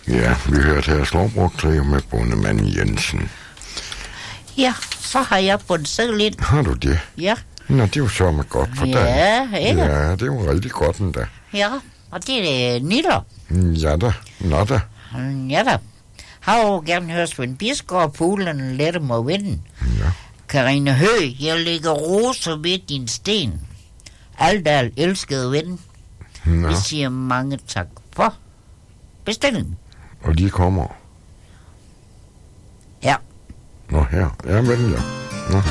Ja, vi hørte her Slåbrug Trio med bondemanden Jensen. Ja, så har jeg bundet lidt. Har du det? Ja. Nå, det var så med godt for dig. Ja, ikke? Ja, det var rigtig godt endda. Ja, og det er nytår. Ja da, nå da. Ja da. Har jo gerne hørt Svend Biskov, Puglen lette mig vinden. Ja. Karina Høgh, jeg lægger roser ved din sten. Aldal elskede ven. Nå, Vi siger mange tak for bestillingen. og de kommer. Ja. Nå her, ja vel ja.